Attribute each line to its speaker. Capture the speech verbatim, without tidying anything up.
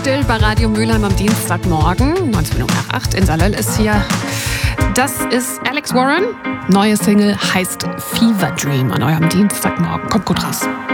Speaker 1: still bei Radio Mülheim am Dienstagmorgen. neunzehn Minuten nach acht. In Salöll ist hier. Das ist Alex Warren. Neue Single heißt Fever Dream an eurem Dienstagmorgen. Kommt gut raus.